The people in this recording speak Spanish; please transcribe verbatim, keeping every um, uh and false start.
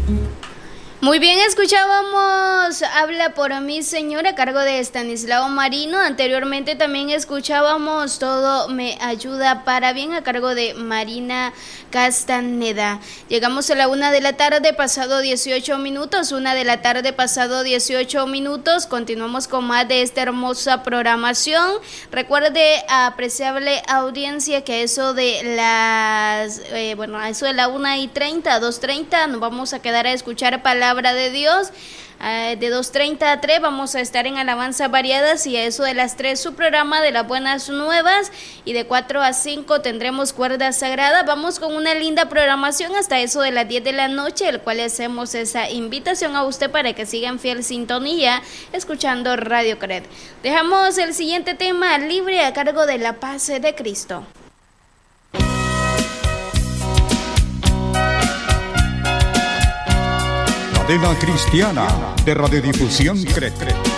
Muy bien, escuchábamos Habla por mí, Señor, a cargo de Estanislao Marino. Anteriormente también escuchábamos Todo me ayuda para bien, a cargo de Marina Castaneda. Llegamos a la una de la tarde, pasado dieciocho minutos, una de la tarde, pasado dieciocho minutos. Continuamos con más de esta hermosa programación. Recuerde, apreciable audiencia, que a eso de las, eh, bueno, a eso de la una y treinta, dos treinta, nos vamos a quedar a escuchar palabras de Dios. Uh, de dos treinta a tres vamos a estar en alabanzas variadas, y a eso de las tres su programa de las buenas nuevas, y de cuatro a cinco tendremos cuerda sagrada. Vamos con una linda programación hasta eso de las diez de la noche, el cual hacemos esa invitación a usted para que siga en fiel sintonía escuchando Radio Cred. Dejamos el siguiente tema libre a cargo de La Paz de Cristo. Cadena Cristiana de Radiodifusión Cred.